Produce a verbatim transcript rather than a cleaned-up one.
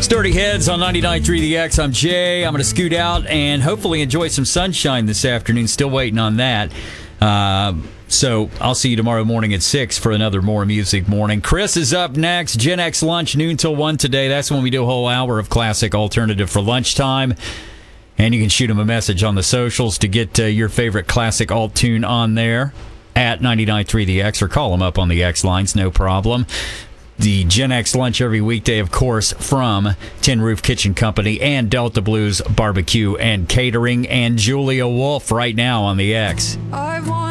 Dirty Heads on ninety-nine point three The X. I'm Jay. I'm going to scoot out and hopefully enjoy some sunshine this afternoon. Still waiting on that. Uh, so I'll see you tomorrow morning at six for another More Music Morning. Chris is up next. Gen X lunch, noon till one today. That's when we do a whole hour of classic alternative for lunchtime. And you can shoot him a message on the socials to get uh, your favorite classic alt tune on there at ninety-nine point three The X, or call him up on the X lines, no problem. The Gen X lunch every weekday, of course, from Tin Roof Kitchen Company and Delta Blues Barbecue and Catering, and Julia Wolf right now on the X. I want